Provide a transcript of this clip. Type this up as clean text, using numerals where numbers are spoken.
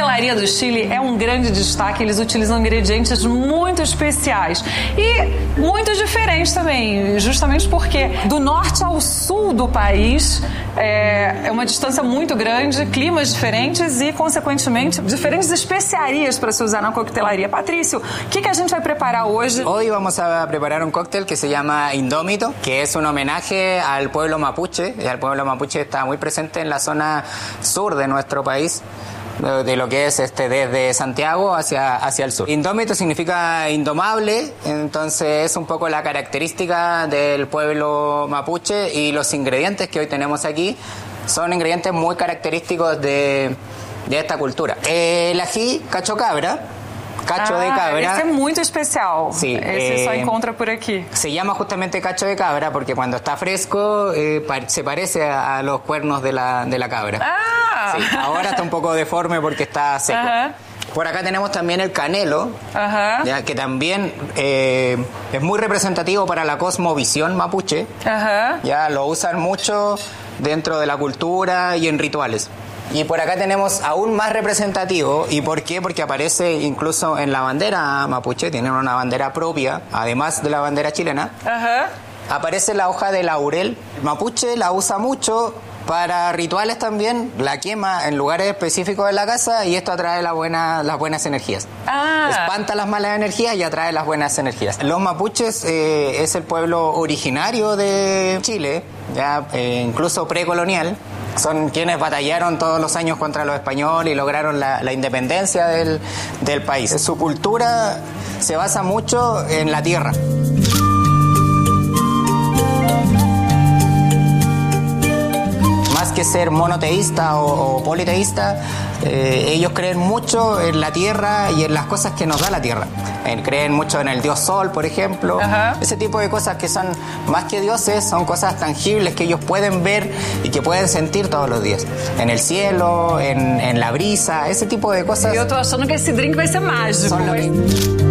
coquetelaria do Chile é um grande destaque. Eles utilizam ingredientes muito especiais e muito diferentes também, justamente porque do norte ao sul do país é uma distância muito grande, climas diferentes e, consequentemente, diferentes especiarias para se usar na coquetelaria. Patrício, o que a gente vai preparar hoje? Hoy vamos a preparar un cóctel que se llama Indómito, que es un homenaje al pueblo mapuche, y al pueblo mapuche está muy presente en la zona sur de nuestro país, de lo que es desde Santiago hacia el sur. Indómito significa indomable, entonces es un poco la característica del pueblo mapuche, y los ingredientes que hoy tenemos aquí son ingredientes muy característicos de esta cultura. El ají cacho cabra, cacho de cabra. Esse é muito especial. Sí, esse só encontra por aquí. Se llama justamente cacho de cabra porque cuando está fresco se parece a los cuernos de la cabra. Ah! Sí, ahora está un poco deforme porque está seco. Ajá. Por acá tenemos también el canelo, ya, que también es muy representativo para la cosmovisión mapuche. Ya lo usan mucho dentro de la cultura y en rituales. Y por acá tenemos aún más representativo. ¿Y por qué? Porque aparece incluso en la bandera mapuche, tienen una bandera propia, además de la bandera chilena. Aparece la hoja de laurel. El mapuche la usa mucho para rituales también, la quema en lugares específicos de la casa, y esto atrae las buenas energías. Espanta las malas energías y atrae las buenas energías. Los mapuches es el pueblo originario de Chile, ya incluso precolonial. Son quienes batallaron todos los años contra los españoles y lograron la independencia del país. Su cultura se basa mucho en la tierra. Más que ser monoteísta o politeísta, ellos creen mucho en la tierra y en las cosas que nos da la tierra. Creen mucho en el dios sol, por ejemplo. Ese tipo de cosas que son más que dioses, son cosas tangibles que ellos pueden ver y que pueden sentir todos los días. En el cielo, en la brisa, esse tipo de cosas. E eu tô achando que esse drink vai ser mágico.